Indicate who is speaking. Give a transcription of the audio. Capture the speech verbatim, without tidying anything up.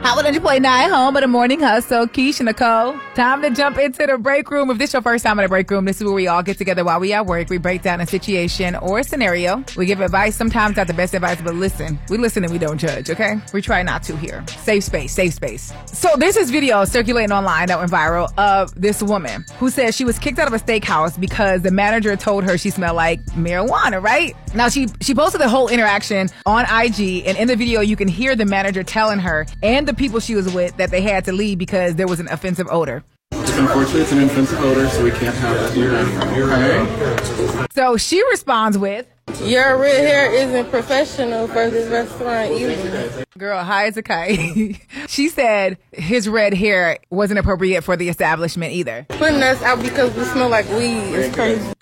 Speaker 1: Hot one hundred point nine, home of the morning hustle. Keisha Nicole. Time to jump into the break room. If this is your first time in the break room, this is where we all get together while we at work. We break down a situation or a scenario. We give advice, sometimes not the best advice, but listen. We listen and we don't judge, okay? We try not to here. Safe space, safe space. So there's this video circulating online that went viral of this woman who says she was kicked out of a steakhouse because the manager told her she smelled like marijuana, right? Now, she, she posted the whole interaction on I G, and in the video, you can hear the manager telling her and the people she was with that they had to leave because there was an offensive odor.
Speaker 2: Unfortunately, it's an offensive odor, so we can't have that here anymore. Okay.
Speaker 1: So she responds with,
Speaker 3: "Your red hair isn't professional for this restaurant either."
Speaker 1: Girl, high as a kite. She said his red hair wasn't appropriate for the establishment either.
Speaker 3: Putting us out because we smell like weed is crazy.